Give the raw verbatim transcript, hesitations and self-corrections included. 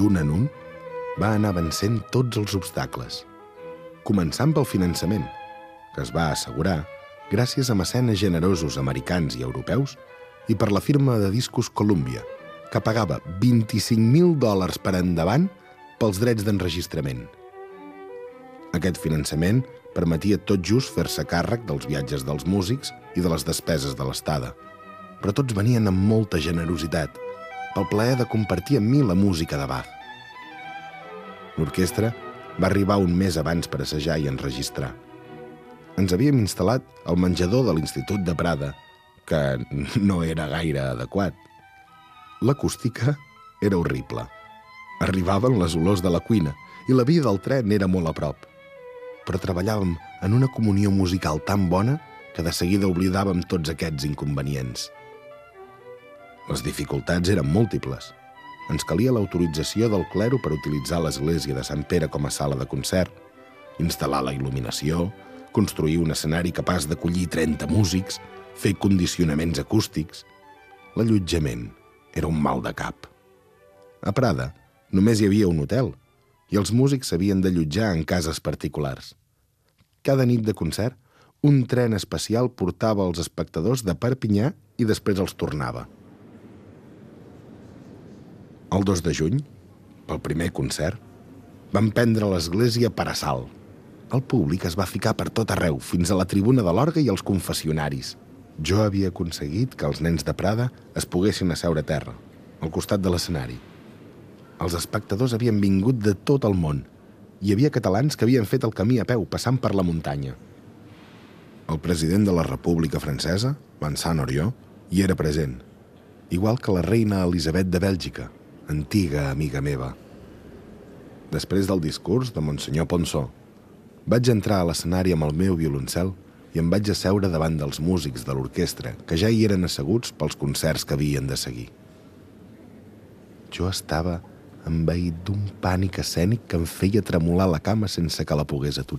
d'un en un, va anar vencent tots els obstacles, començant pel finançament, que es va assegurar gràcies a mecenes generosos americans i europeus i per la firma de discos Columbia, que pagava vint-i-cinc mil dòlars per endavant pels drets d'enregistrament. Aquest finançament permetia tot just fer-se càrrec dels viatges dels músics i de les despeses de l'estada, però tots venien amb molta generositat, pel plaer de compartir amb mi la música de Bach. L'orquestra va arribar un mes abans per assajar i enregistrar. Ens havíem instal·lat al menjador de l'Institut de Prada, que no era gaire adequat. L'acústica era horrible. Arribaven les olors de la cuina i la via del tren era molt a prop. Però treballàvem en una comunió musical tan bona que de seguida oblidàvem tots aquests inconvenients. Les dificultats eren múltiples. Ens calia l'autorització del clero per utilitzar l'església de Sant Pere com a sala de concert, instal·lar la il·luminació, construir un escenari capaç d'acollir trenta músics, fer condicionaments acústics. L'allotjament era un mal de cap. A Prada només hi havia un hotel i els músics s'havien d'allotjar en cases particulars. Cada nit de concert, un tren especial portava els espectadors de Perpinyà i després els tornava. El dos de juny, pel primer concert, vam prendre l'església per assalt. El públic es va ficar per tot arreu, fins a la tribuna de l'orgue i els confessionaris. Jo havia aconseguit que els nens de Prada es poguessin asseure a terra, al costat de l'escenari. Els espectadors havien vingut de tot el món. Hi havia catalans que havien fet el camí a peu, passant per la muntanya. El president de la República Francesa, Vincent Auriol, hi era present, igual que la reina Elisabet de Bèlgica, antiga amiga meva. Després del discurs de Monsenyor Ponsó, vaig entrar a l'escenari amb el meu violoncel i em vaig asseure davant dels músics de l'orquestra que ja hi eren asseguts pels concerts que havien de seguir. Jo estava envaït d'un pànic escènic que em feia tremolar la cama sense que la pogués aturar.